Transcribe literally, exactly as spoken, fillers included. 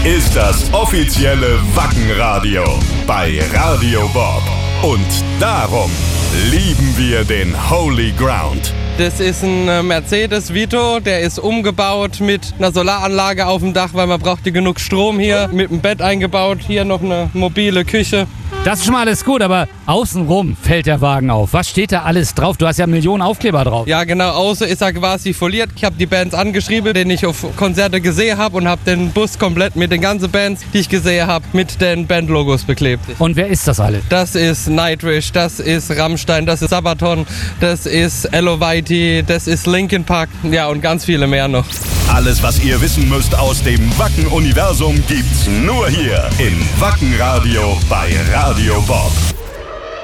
ist das offizielle Wacken-Radio bei Radio Bob. Und darum lieben wir den Holy Ground. Das ist ein Mercedes Vito, der ist umgebaut mit einer Solaranlage auf dem Dach, weil man braucht hier genug Strom hier, mit einem Bett eingebaut, hier noch eine mobile Küche. Das ist schon mal alles gut, aber außenrum fällt der Wagen auf. Was steht da alles drauf? Du hast ja Millionen Aufkleber drauf. Ja genau, außen ist er quasi foliert. Ich habe die Bands angeschrieben, den ich auf Konzerte gesehen habe und habe den Bus komplett mit den ganzen Bands, die ich gesehen habe, mit den Bandlogos beklebt. Und wer ist das alle? Das ist Nightwish, das ist Rammstein, das ist Sabaton, das ist Elowiti, das ist Linkin Park, ja und ganz viele mehr noch. Alles, was ihr wissen müsst aus dem Wacken-Universum, gibt's nur hier in Wacken Radio bei Radio Bob.